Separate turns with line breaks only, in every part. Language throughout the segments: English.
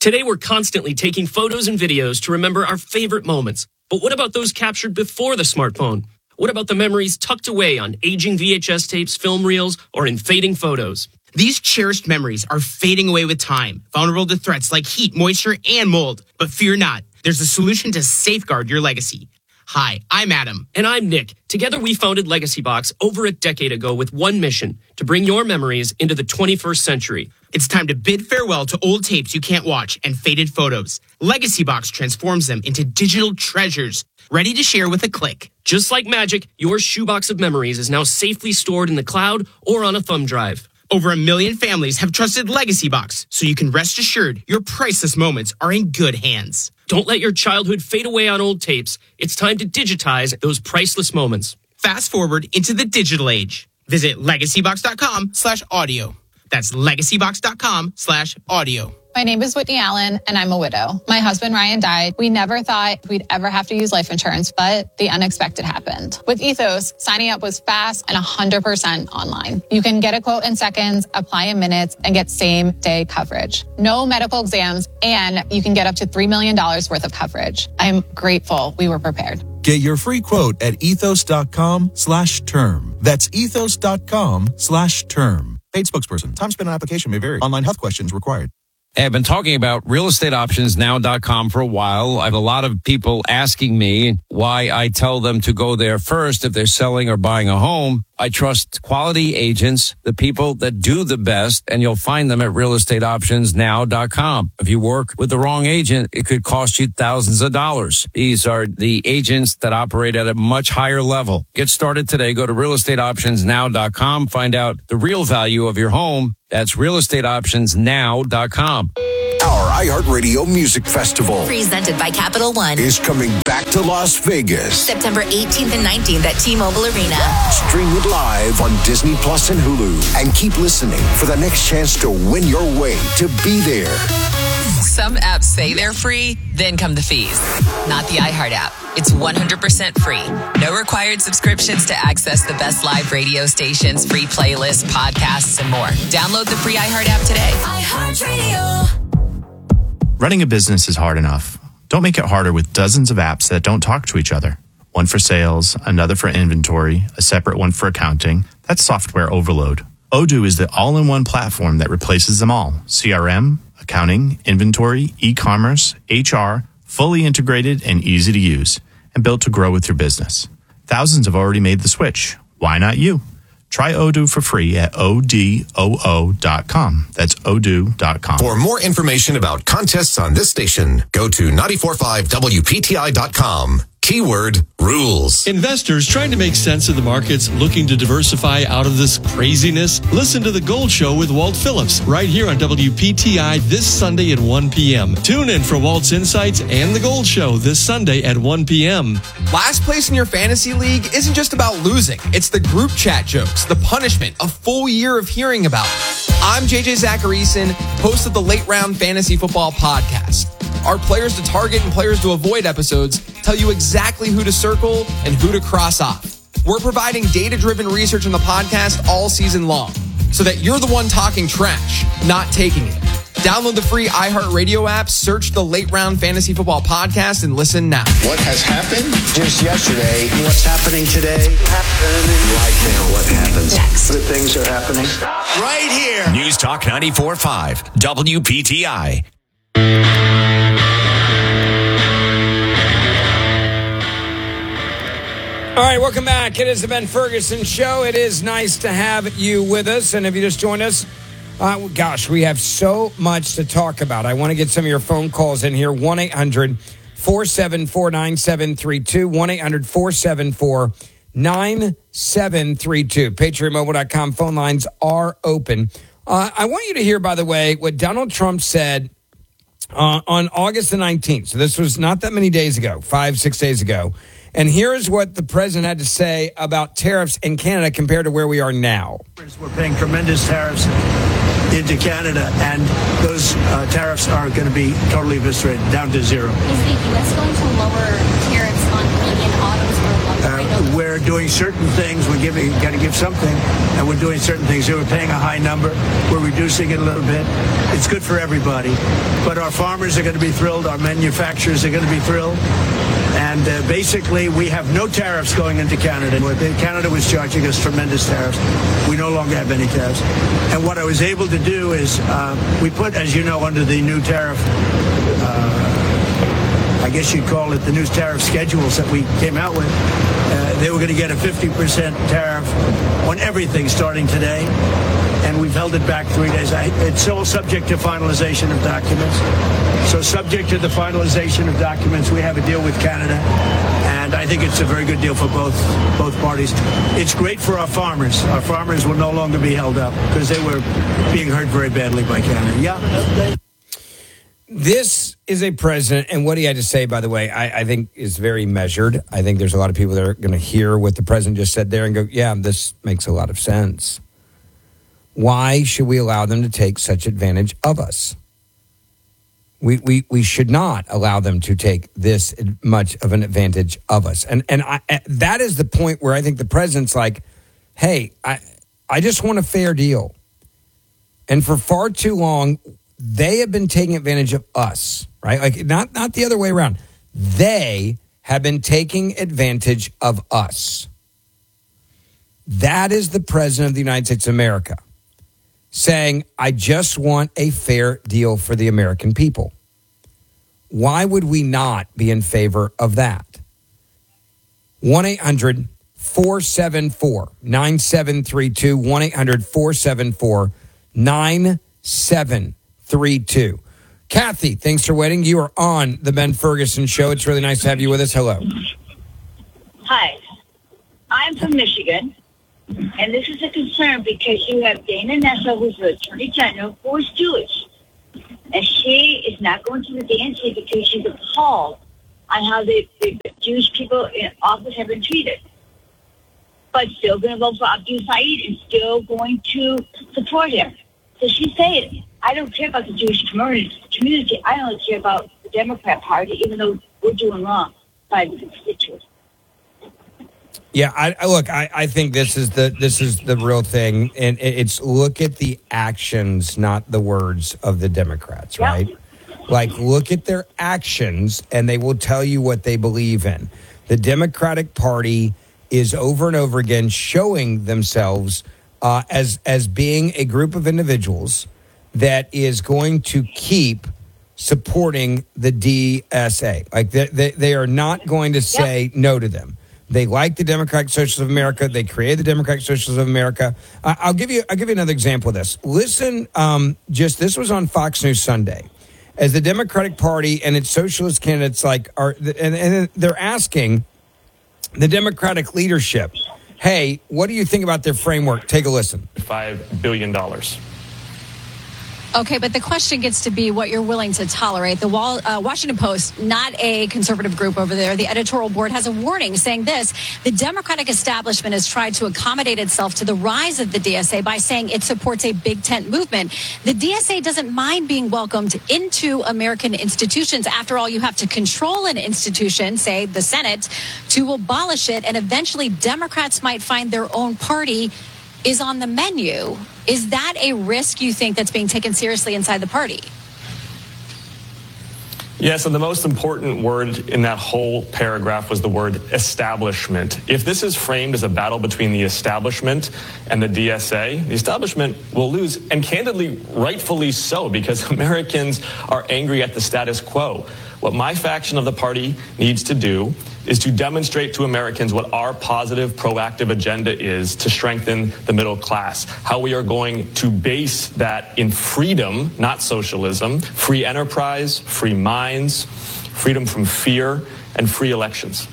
Today, we're constantly taking photos and videos to remember our favorite moments. But what about those captured before the smartphone? What about the memories tucked away on aging VHS tapes, film reels, or in fading photos?
These cherished memories are fading away with time, vulnerable to threats like heat, moisture, and mold. But fear not, there's a solution to safeguard your legacy. Hi, I'm Adam.
And I'm Nick. Together, we founded Legacy Box over a decade ago with one mission, to bring your memories into the 21st century.
It's time to bid farewell to old tapes you can't watch and faded photos. Legacy Box transforms them into digital treasures, ready to share with a click.
Just like magic, your shoebox of memories is now safely stored in the cloud or on a thumb drive.
Over 1 million families have trusted Legacy Box, so you can rest assured your priceless moments are in good hands.
Don't let your childhood fade away on old tapes. It's time to digitize those priceless moments.
Fast forward into the digital age. Visit legacybox.com/audio. That's legacybox.com/audio.
My name is Whitney Allen, and I'm a widow. My husband, Ryan, died. We never thought we'd ever have to use life insurance, but the unexpected happened. With Ethos, signing up was fast and 100% online. You can get a quote in seconds, apply in minutes, and get same-day coverage. No medical exams, and you can get up to $3 million worth of coverage. I'm grateful we were prepared.
Get your free quote at ethos.com/term. That's ethos.com/term. Paid spokesperson. Time spent on application may vary. Online health questions required.
I've been talking about realestateoptionsnow.com for a while. I have a lot of people asking me why I tell them to go there first if they're selling or buying a home. I trust quality agents, the people that do the best, and you'll find them at realestateoptionsnow.com. If you work with the wrong agent, it could cost you thousands of dollars. These are the agents that operate at a much higher level. Get started today. Go to realestateoptionsnow.com. Find out the real value of your home. That's realestateoptionsnow.com.
Our iHeartRadio Music Festival,
presented by Capital One,
is coming back to Las Vegas.
September 18th and 19th at T-Mobile Arena.
Stream it live on Disney Plus and Hulu. And keep listening for the next chance to win your way to be there.
Some apps say they're free, then come the fees. Not the iHeart app. It's 100% free. No required subscriptions to access the best live radio stations, free playlists, podcasts, and more. Download the free iHeart app today.
iHeartRadio.
Running a business is hard enough. Don't make it harder with dozens of apps that don't talk to each other. One for sales, another for inventory, a separate one for accounting. That's software overload. Odoo is the all-in-one platform that replaces them all. CRM, accounting, inventory, e-commerce, HR, fully integrated and easy to use, and built to grow with your business. Thousands have already made the switch. Why not you? Try Odoo for free at odoo.com. That's odoo.com.
For more information about contests on this station, go to 945wpti.com. Keyword rules.
Investors trying to make sense of the markets, looking to diversify out of this craziness? Listen to The Gold Show with Walt Phillips right here on WPTI this Sunday at 1 p.m. Tune in for Walt's insights and The Gold Show this Sunday at 1 p.m.
Last place in your fantasy league isn't just about losing. It's the group chat jokes, the punishment, a full year of hearing about it. I'm JJ Zacharyson, host of the Late Round Fantasy Football Podcast. Our players to target and players to avoid episodes tell you exactly who to circle and who to cross off. We're providing data-driven research on the podcast all season long so that you're the one talking trash, not taking it. Download the free iHeartRadio app, search the Late Round Fantasy Football Podcast, and listen now.
What has happened just yesterday, what's happening today, right now, what happens next. Good things are happening right here.
News Talk 94.5, WPTI.
All right, welcome back. It is the Ben Ferguson Show. It is nice to have you with us. And if you just joined us, we have so much to talk about. I want to get some of your phone calls in here. 1-800-474-9732. 1-800-474-9732. PatriotMobile.com phone lines are open. I want you to hear, by the way, what Donald Trump said on August the 19th. So this was not that many days ago, 5-6 days ago. And here's what the president had to say about tariffs in Canada compared to where we are now.
We're paying tremendous tariffs into Canada, and those tariffs are going to be totally eviscerated, down to zero.
Is the U.S. going to lower tariffs on Canadian autos or lumber?
we're doing certain things. We're got to give something, and we're doing certain things. So we're paying a high number. We're reducing it a little bit. It's good for everybody. But our farmers are going to be thrilled. Our manufacturers are going to be thrilled. And basically, we have no tariffs going into Canada. Canada was charging us tremendous tariffs. We no longer have any tariffs. And what I was able to do is we put, as you know, under the new tariff, I guess you'd call it the new tariff schedules that we came out with. They were going to get a 50% tariff on everything starting today. And we've held it back 3 days. It's all subject to finalization of documents. So subject to the finalization of documents, we have a deal with Canada. And I think it's a very good deal for both parties. It's great for our farmers. Our farmers will no longer be held up because they were being hurt very badly by Canada. Yeah.
This is a president, and what he had to say, by the way, I think is very measured. I think there's a lot of people that are going to hear what the president just said there and go, yeah, this makes a lot of sense. Why should we allow them to take such advantage of us? We should not allow them to take this much of an advantage of us. And that is the point where I think the president's like, hey, I just want a fair deal. And for far too long, they have been taking advantage of us, right? Like not the other way around. They have been taking advantage of us. That is the president of the United States of America saying, I just want a fair deal for the American people. Why would we not be in favor of that? 1-800-474-9732, 1-800-474-9732. Kathy, thanks for waiting. You are on the Ben Ferguson Show. It's really nice to have you with us. Hello.
Hi. I'm from Michigan, and this is a concern because you have Dana Nessel, who's the Attorney General, who is Jewish. And she is not going to the DNC because she's appalled on how the Jewish people in office have been treated. But still going to vote for Abdul Said and still going to support him. So she's saying, I don't care about the Jewish community. I only care about the Democrat Party, even though we're doing wrong by the constituents.
Yeah, I think this is the real thing, and it's look at the actions, not the words of the Democrats, right? Yeah. Like, look at their actions, and they will tell you what they believe in. The Democratic Party is over and over again showing themselves as being a group of individuals that is going to keep supporting the DSA. Like they are not going to say no to them. They like the Democratic Socialists of America. They created the Democratic Socialists of America. I'll give you another example of this. Listen, this was on Fox News Sunday, as the Democratic Party and its socialist candidates and they're asking the Democratic leadership, hey, what do you think about their framework? Take a listen.
$5 billion.
Okay, but the question gets to be what you're willing to tolerate. The Washington Post, not a conservative group over there, the editorial board has a warning saying this: the Democratic establishment has tried to accommodate itself to the rise of the DSA by saying it supports a big tent movement. The DSA doesn't mind being welcomed into American institutions. After all, you have to control an institution, say the Senate, to abolish it, and eventually Democrats might find their own party is on the menu. Is that a risk you think that's being taken seriously inside the party?
Yes, and the most important word in that whole paragraph was the word establishment. If this is framed as a battle between the establishment and the DSA, the establishment will lose, and candidly, rightfully so, because Americans are angry at the status quo. What my faction of the party needs to do is to demonstrate to Americans what our positive, proactive agenda is to strengthen the middle class, how we are going to base that in freedom, not socialism, free enterprise, free minds, freedom from fear, and free elections.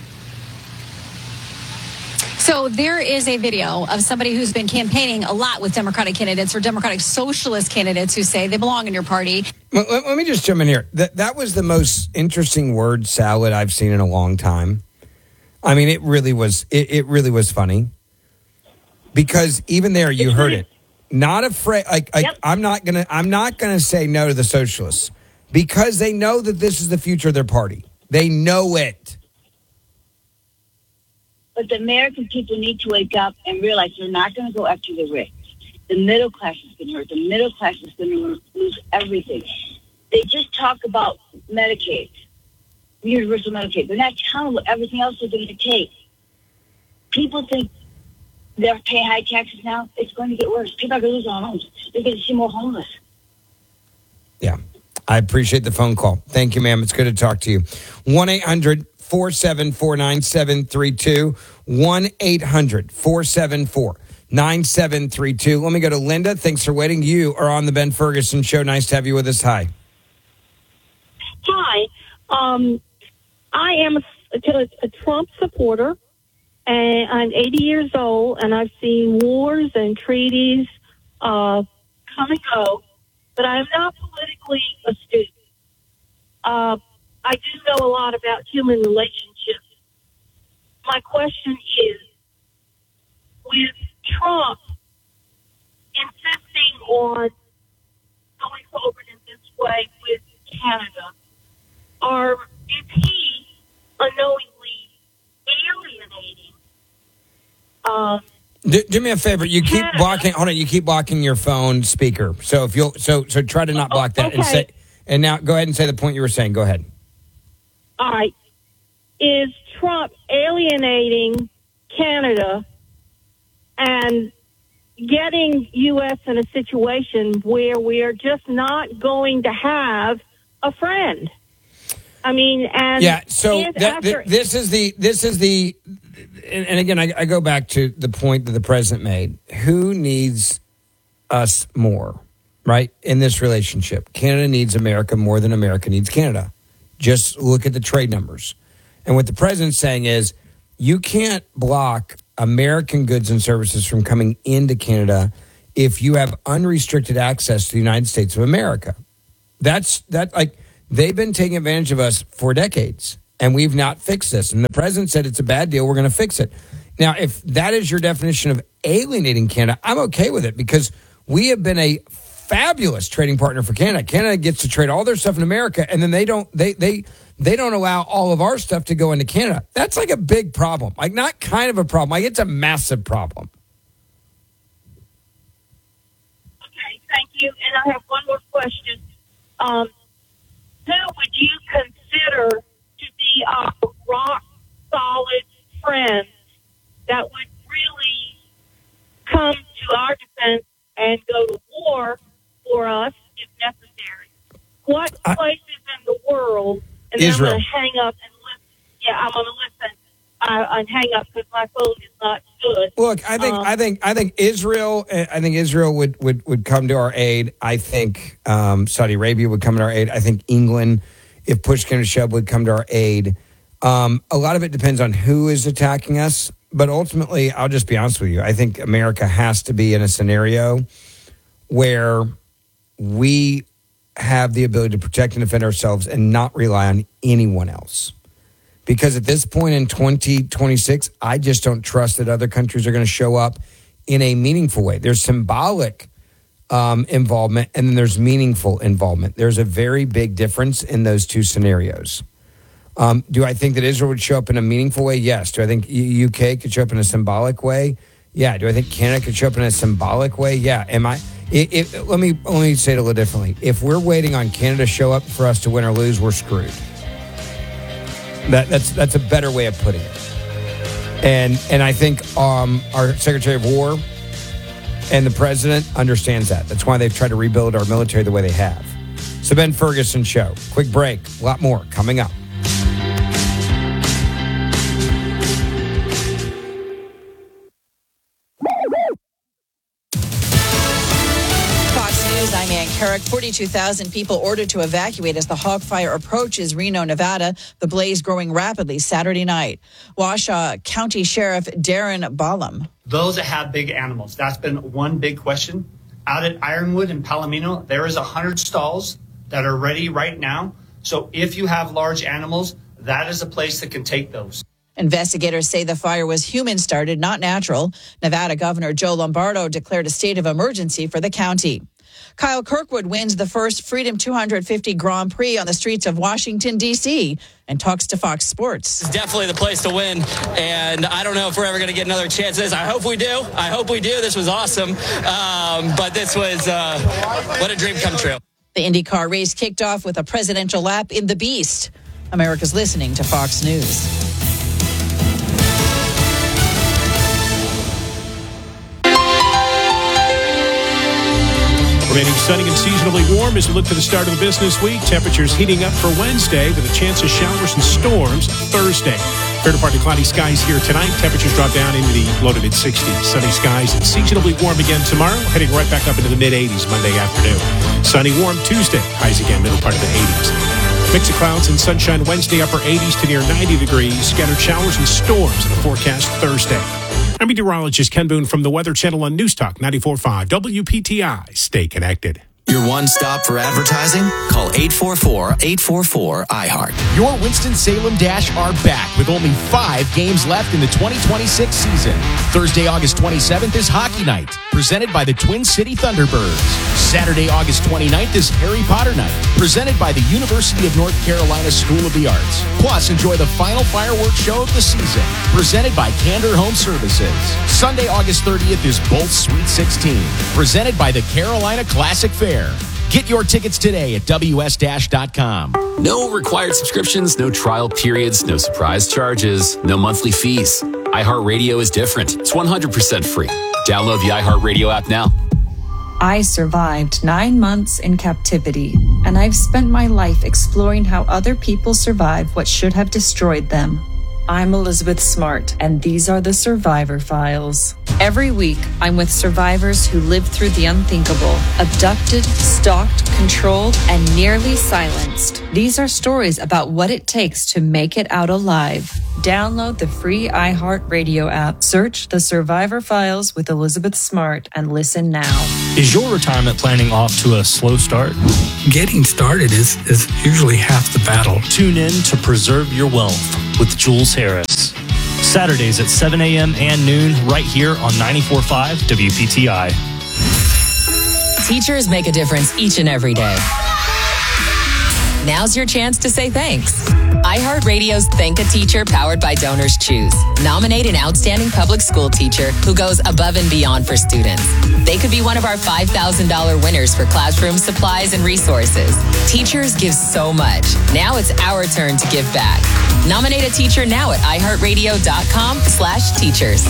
So there is a video of somebody who's been campaigning a lot with Democratic candidates or Democratic socialist candidates who say they belong in your party.
Let me just jump in here. That was the most interesting word salad I've seen in a long time. I mean, it really was. It really was funny, because even there you heard it. Not afraid. Yep. I'm not gonna say no to the socialists, because they know that this is the future of their party. They know it.
But the American people need to wake up and realize they're not going to go after the rich. The middle class is going to hurt. The middle class is going to lose everything. They just talk about Medicaid, universal Medicaid. They're not telling what everything else they're going to take. People think they're paying high taxes now. It's going to get worse. People are going to lose their homes. They're going to see more homeless.
Yeah. I appreciate the phone call. Thank you, ma'am. It's good to talk to you. 1-800-474-9732. 1-800-474-9732. Let me go to Linda. Thanks for waiting. You are on the Ben Ferguson Show. Nice to have you with us. Hi.
Hi. I am a Trump supporter, and I'm 80 years old, and I've seen wars and treaties come and go, but I'm not politically astute. I do know a lot about human relationships. My question is, with Trump insisting on going forward in this way with Canada, is he unknowingly alienating?
Do me a favor. You keep blocking. Hold on. You keep blocking your phone speaker. So if you'll, so try to not block that
okay.
and say. And now go ahead and say the point you were saying. Go ahead.
All right. Is Trump alienating Canada and getting U.S. in a situation where we are just not going to have a friend? I mean, and
yeah. So this is the, and again, I go back to the point that the president made. Who needs us more, right, in this relationship? Canada needs America more than America needs Canada. Just look at the trade numbers. And what the president's saying is you can't block American goods and services from coming into Canada if you have unrestricted access to the United States of America. They've been taking advantage of us for decades, and we've not fixed this. And the president said it's a bad deal. We're going to fix it. Now, if that is your definition of alienating Canada, I'm okay with it because we have been a fabulous trading partner for Canada. Canada gets to trade all their stuff in America, and then they don't allow all of our stuff to go into Canada. That's like a big problem. Like, not kind of a problem. Like, it's a massive problem.
Okay, thank you. And I have one more question. Who would you consider to be our rock-solid friend that would really come to our defense and go to war for us if necessary? What places in the world? And
Israel.
I'm going to hang up and listen. Yeah, I'm going to listen and hang up because my phone is not good.
Look, I think Israel. I think Israel would come to our aid. I think Saudi Arabia would come to our aid. I think England, if push came to shove, would come to our aid. A lot of it depends on who is attacking us. But ultimately, I'll just be honest with you. I think America has to be in a scenario where we have the ability to protect and defend ourselves and not rely on anyone else. Because at this point in 2026, I just don't trust that other countries are going to show up in a meaningful way. There's symbolic involvement, and then there's meaningful involvement. There's a very big difference in those two scenarios. Do I think that Israel would show up in a meaningful way? Yes. Do I think UK could show up in a symbolic way? Yeah. Do I think Canada could show up in a symbolic way? Yeah. Let me say it a little differently. If we're waiting on Canada to show up for us to win or lose, we're screwed. That's a better way of putting it. And I think our Secretary of War and the President understands that. That's why they've tried to rebuild our military the way they have. So Ben Ferguson Show. Quick break. A lot more coming up.
I'm Ann Carrick. 42,000 people ordered to evacuate as the hog fire approaches Reno, Nevada. The blaze growing rapidly Saturday night. Washoe County Sheriff Darren Ballum.
Those that have big animals, that's been one big question. Out at Ironwood and Palomino, there is 100 stalls that are ready right now. So if you have large animals, that is a place that can take those.
Investigators say the fire was human-started, not natural. Nevada Governor Joe Lombardo declared a state of emergency for the county. Kyle Kirkwood wins the first Freedom 250 Grand Prix on the streets of Washington, D.C., and talks to Fox Sports.
It's definitely the place to win, and I don't know if we're ever going to get another chance at this. I hope we do. This was awesome, but this was what a dream come true.
The IndyCar race kicked off with a presidential lap in the Beast. America's listening to Fox News.
Remaining sunny and seasonably warm as we look to the start of the business week. Temperatures heating up for Wednesday with a chance of showers and storms Thursday. Fair to partly cloudy skies here tonight. Temperatures drop down into the low to mid-60s. Sunny skies and seasonably warm again tomorrow. Heading right back up into the mid-80s Monday afternoon. Sunny, warm Tuesday. Highs again middle part of the 80s. Mix of clouds and sunshine Wednesday, upper 80s to near 90 degrees. Scattered showers and storms in the forecast Thursday. I'm meteorologist Ken Boone from the Weather Channel on News Talk 94.5 WPTI. Stay connected.
Your one stop for advertising? Call 844-844-IHEART.
Your Winston-Salem Dash are back with only 5 games left in the 2026 season. Thursday, August 27th is Hockey Night, presented by the Twin City Thunderbirds. Saturday, August 29th is Harry Potter Night, presented by the University of North Carolina School of the Arts. Plus, enjoy the final fireworks show of the season, presented by Candor Home Services. Sunday, August 30th is Bolt Sweet 16, presented by the Carolina Classic Fair. Get your tickets today at ws-.com.
No required subscriptions, no trial periods, no surprise charges, no monthly fees. iHeartRadio is different. It's 100% free. Download the iHeartRadio app now.
I survived 9 months in captivity, and I've spent my life exploring how other people survive what should have destroyed them. I'm Elizabeth Smart, and these are the Survivor Files. Every week, I'm with survivors who lived through the unthinkable, abducted, stalked, controlled, and nearly silenced. These are stories about what it takes to make it out alive. Download the free iHeartRadio app, search The Survivor Files with Elizabeth Smart, and listen now.
Is your retirement planning off to a slow start? Getting started is usually half the battle. Tune in to Preserve Your Wealth with Jules Harris. Saturdays at 7 a.m. and noon right here on 94.5 WPTI.
Teachers make a difference each and every day. Now's your chance to say thanks. iHeartRadio's Thank a Teacher, powered by Donors Choose. Nominate an outstanding public school teacher who goes above and beyond for students. They could be one of our $5,000 winners for classroom supplies and resources. Teachers give so much. Now it's our turn to give back. Nominate a teacher now at iHeartRadio.com/teachers.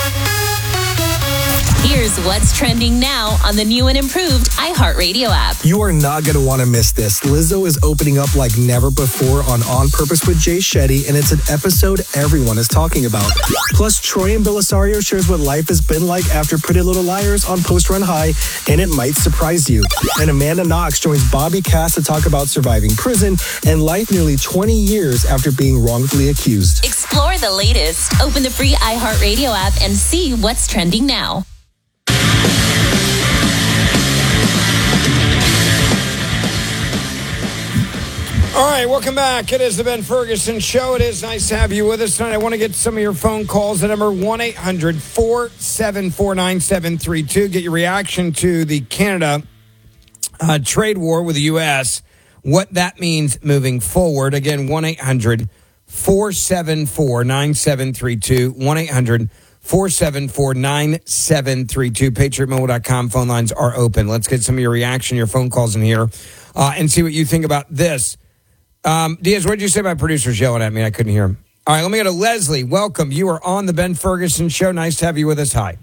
Here's what's trending now on the new and improved iHeartRadio app.
You are not going to want to miss this. Lizzo is opening up like never before on Purpose with Jay Shetty, and it's an episode everyone is talking about. Plus, Troy and Belisario shares what life has been like after Pretty Little Liars on Post Run High, and it might surprise you. And Amanda Knox joins Bobby Cass to talk about surviving prison and life nearly 20 years after being wrongfully accused.
Explore the latest. Open the free iHeartRadio app and see what's trending now.
All right, welcome back. It is the Ben Ferguson Show. It is nice to have you with us tonight. I want to get some of your phone calls at number 1-800-474-9732. Get your reaction to the Canada trade war with the U.S., what that means moving forward. Again, 1-800-474-9732, 1-800-474-9732. PatriotMobile.com phone lines are open. Let's get some of your reaction, your phone calls in here, and see what you think about this. Diaz, what did you say? My producer's yelling at me. I couldn't hear him. All right, let me go to Leslie. Welcome. You are on the Ben Ferguson Show. Nice to have you with us. Hi.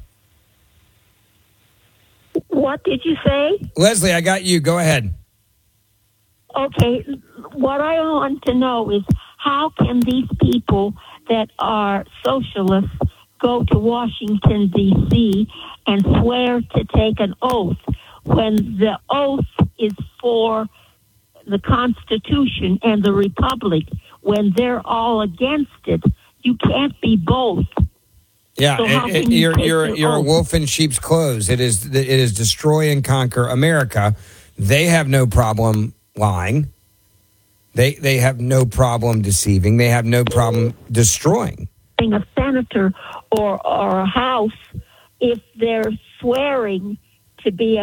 What did you say?
Leslie, I got you. Go ahead.
Okay. What I want to know is how can these people that are socialists go to Washington, D.C. and swear to take an oath when the oath is for the Constitution and the Republic, when they're all against it? You can't be both.
Yeah,
So how can you take
you're
the
a
oath?
wolf in sheep's clothes. It is destroy and conquer America. They have no problem lying. They have no problem deceiving. They have no problem destroying.
A senator or a house, if they're swearing to be a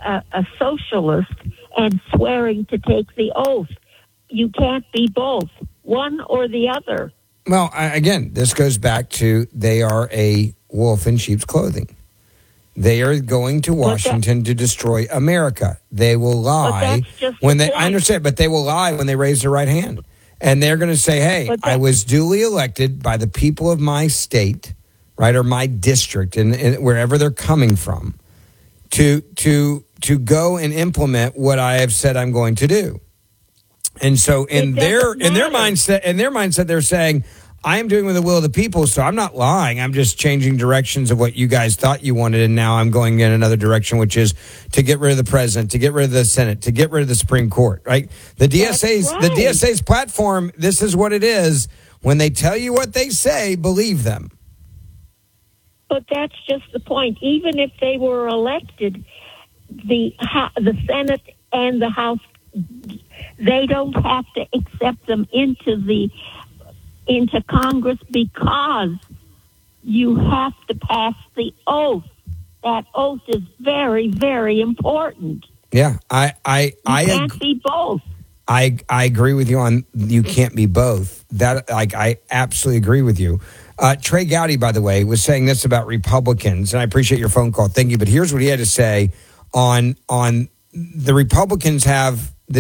a socialist and swearing to take the oath. You can't be both, one or the other.
Well, again, this goes back to they are a wolf in sheep's clothing. They are going to Washington to destroy America. They will lie when they. I understand, but they will lie when they raise their right hand, and they're going to say, "Hey, I was duly elected by the people of my state, right, or my district, and wherever they're coming from, to go and implement what I have said I'm going to do." And so in their mindset, they're saying, I am doing with the will of the people, so I'm not lying. I'm just changing directions of what you guys thought you wanted, and now I'm going in another direction, which is to get rid of the president, to get rid of the Senate, to get rid of the Supreme Court, right? The DSA's platform, this is what it is. When they tell you what they say, believe them.
But that's just the point. Even if they were elected, the Senate and the House, they don't have to accept them into Congress because you have to pass the oath. That oath is very, very important.
Yeah, I
can't be both.
I agree with you on you can't be both. That I absolutely agree with you. Trey Gowdy, by the way, was saying this about Republicans, and I appreciate your phone call. Thank you. But here's what he had to say on the Republicans have a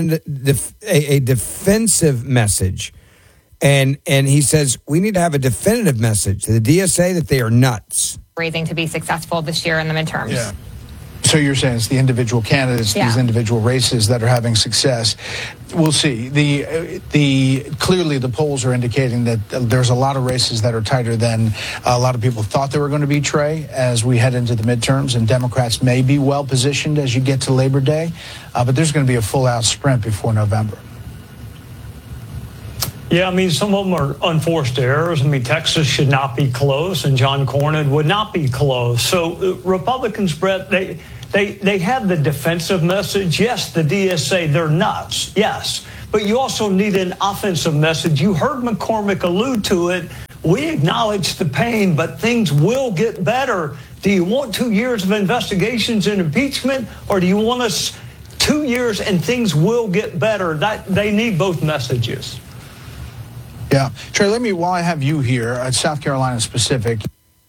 defensive message. And he says, we need to have a definitive message to the DSA that they are nuts.
Raising to be successful this year in the midterms.
Yeah. So you're saying it's the individual candidates, these individual races that are having success. We'll see. Clearly the polls are indicating that there's a lot of races that are tighter than a lot of people thought they were going to be, Trey, as we head into the midterms, and Democrats may be well positioned as you get to Labor Day, but there's going to be a full-out sprint before November.
Yeah, I mean, some of them are unforced errors. I mean, Texas should not be close, and John Cornyn would not be close. So Republicans, Brett, they have the defensive message. Yes, the DSA, they're nuts. Yes. But you also need an offensive message. You heard McCormick allude to it. We acknowledge the pain, but things will get better. Do you want 2 years of investigations and impeachment, or do you want us 2 years and things will get better? They need both messages.
Yeah. Trey, while I have you here, South Carolina specific.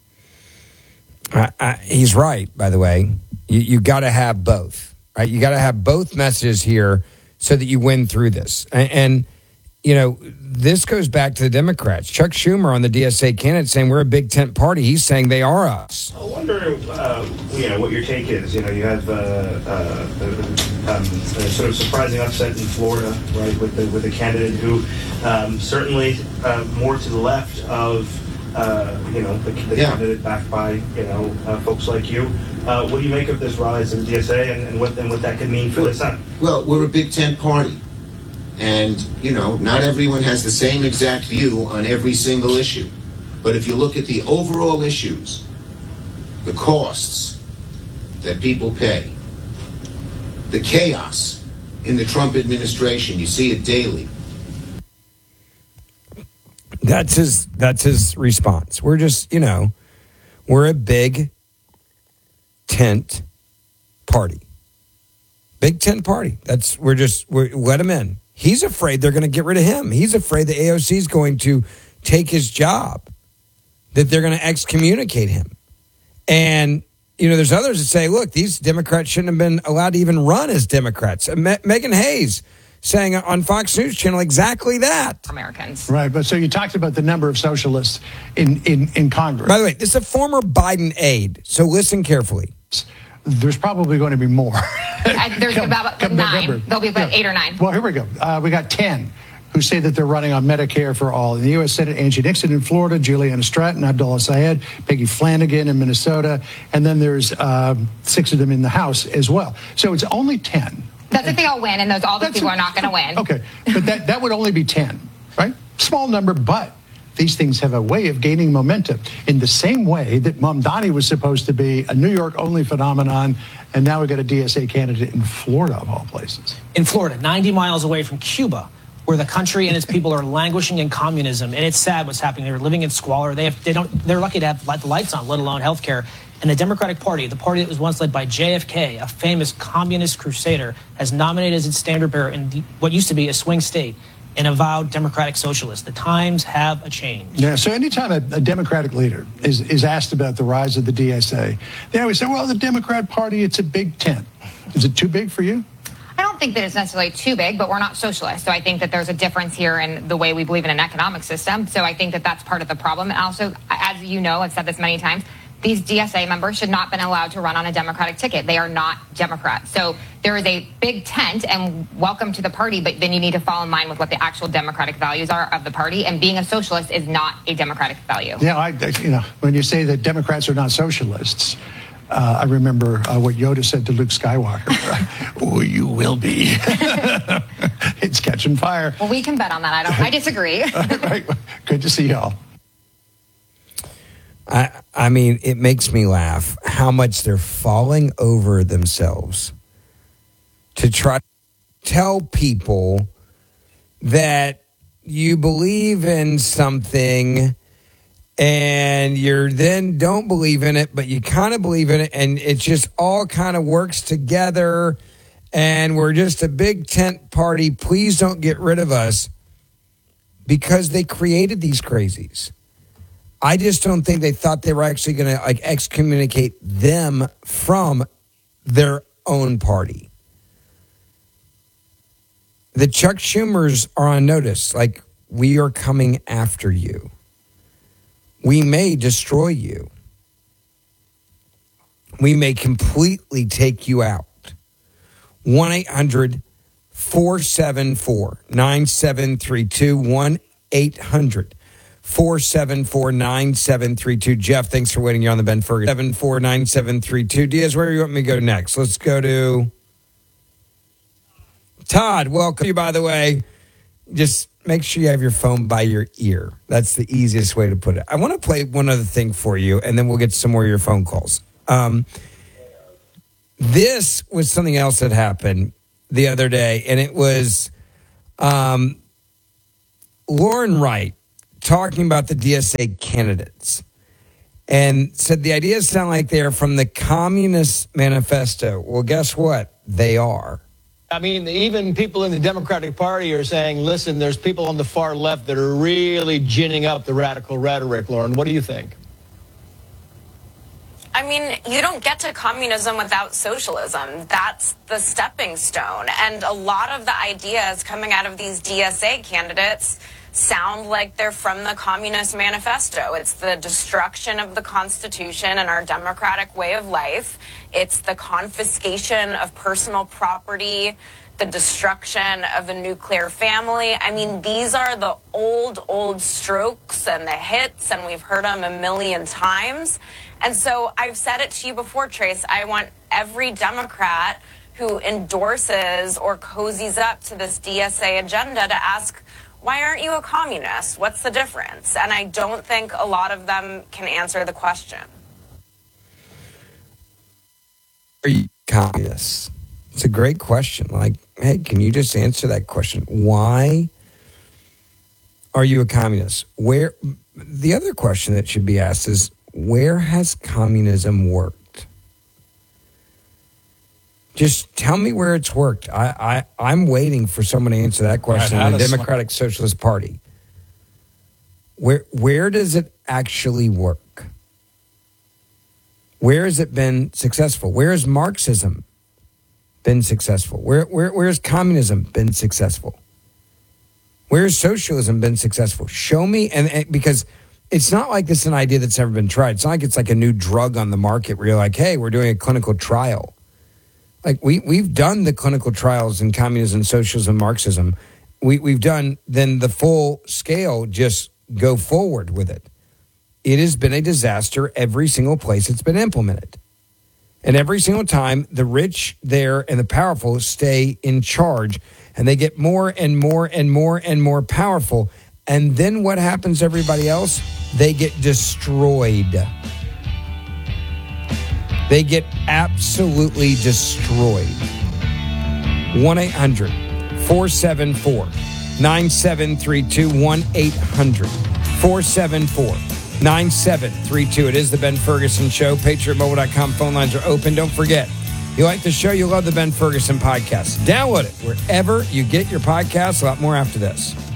He's right, by the way. You got to have both, right? You got to have both messages here so that you win through this. And, you know, this goes back to the Democrats. Chuck Schumer on the DSA candidate saying we're a big tent party. He's saying they are us.
I wonder, what your take is. You know, you have a sort of surprising upset in Florida, right, with a candidate who certainly more to the left of, the candidate backed by, folks like you. What do you make of this rise in the DSA and what that could mean for the Senate?
Well, we're a big tent party. And, not everyone has the same exact view on every single issue. But if you look at the overall issues, the costs that people pay, the chaos in the Trump administration, you see it daily.
That's his response. We're just, we're a big tent party. Big tent party. We're let him in. He's afraid they're going to get rid of him. He's afraid the AOC is going to take his job, that they're going to excommunicate him. And, there's others that say, look, these Democrats shouldn't have been allowed to even run as Democrats. Megan Hayes saying on Fox News Channel exactly that.
Americans.
Right, but so you talked about the number of socialists in Congress.
By the way, this is a former Biden aide, so listen carefully.
There's probably going to be more.
There's about 9. November. There'll be about 8 or 9.
Well, here we go. We got 10 who say that they're running on Medicare for all. In the U.S. Senate, Angie Nixon in Florida, Juliana Stratton, Abdullah Syed, Peggy Flanagan in Minnesota, and then there's 6 of them in the House as well. So it's only 10.
That's if they all win, and all those people are not going to win.
Okay, but that would only be 10, right? Small number, but these things have a way of gaining momentum in the same way that Mamdani was supposed to be a New York-only phenomenon, and now we've got a DSA candidate in Florida, of all places.
In Florida, 90 miles away from Cuba, where the country and its people are languishing in communism, and it's sad what's happening. They're living in squalor. They're lucky to have the lights on, let alone health care. And the Democratic Party, the party that was once led by JFK, a famous communist crusader, has nominated as its standard bearer in what used to be a swing state an avowed Democratic socialist. The times have changed.
Yeah, so anytime a Democratic leader is asked about the rise of the DSA, they always say, well, the Democrat Party, it's a big tent. Is it too big for you?
I don't think that it's necessarily too big, but we're not socialists. So I think that there's a difference here in the way we believe in an economic system. So I think that that's part of the problem. And also, as you know, I've said this many times, these DSA members should not have been allowed to run on a Democratic ticket. They are not Democrats. So there is a big tent, and welcome to the party, but then you need to fall in line with what the actual Democratic values are of the party. And being a socialist is not a Democratic value.
Yeah, when you say that Democrats are not socialists, I remember what Yoda said to Luke Skywalker. Oh, you will be. It's catching fire.
Well, we can bet on that. I disagree.
Right. Good to see y'all.
I mean, it makes me laugh how much they're falling over themselves to try to tell people that you believe in something and you then don't believe in it, but you kind of believe in it, and it just all kind of works together, and we're just a big tent party. Please don't get rid of us, because they created these crazies. I just don't think they thought they were actually going to excommunicate them from their own party. The Chuck Schumers are on notice. We are coming after you. We may destroy you. We may completely take you out. 1-800-474-9732. 1-800-474-9732. Jeff, thanks for waiting. You're on the Ben Ferguson. 749-732. Diaz, where do you want me to go next? Let's go to Todd. Welcome you, by the way. Just make sure you have your phone by your ear. That's the easiest way to put it. I want to play one other thing for you, and then we'll get some more of your phone calls. This was something else that happened the other day, and it was Lauren Wright talking about the DSA candidates, and said the ideas sound like they're from the Communist Manifesto. Well, guess what? They are.
I mean, even people in the Democratic Party are saying, listen, there's people on the far left that are really ginning up the radical rhetoric. Lauren, what do you think?
I mean, you don't get to communism without socialism. That's the stepping stone. And a lot of the ideas coming out of these DSA candidates sound like they're from the Communist Manifesto. It's the destruction of the Constitution and our democratic way of life. It's the confiscation of personal property, the destruction of the nuclear family. I mean, these are the old strokes and the hits, and we've heard them a million times. And so I've said it to you before, Trace, I want every Democrat who endorses or cozies up to this DSA agenda to ask, why aren't you a communist? What's the difference? And I don't think a lot of them can answer the question.
Are you communists? It's a great question. Hey, can you just answer that question? Why are you a communist? The other question that should be asked is, where has communism worked? Just tell me where it's worked. I'm waiting for someone to answer that question in the Democratic Socialist Party. Where does it actually work? Where has it been successful? Where has Marxism been successful? Where has communism been successful? Where has socialism been successful? Show me, and because it's not like this is an idea that's never been tried. It's not like it's like a new drug on the market where you're like, hey, we're doing a clinical trial. We've done the clinical trials in communism, socialism, Marxism. We've done then the full scale, just go forward with it. It has been a disaster every single place it's been implemented. And every single time, the rich there and the powerful stay in charge, and they get more and more and more and more powerful. And then what happens to everybody else? They get destroyed. They get absolutely destroyed. 1-800-474-9732. 1-800-474-9732. 9732. It is the Ben Ferguson Show. PatriotMobile.com phone lines are open. Don't forget, you like the show, you love the Ben Ferguson podcast. Download it wherever you get your podcasts. A lot more after this.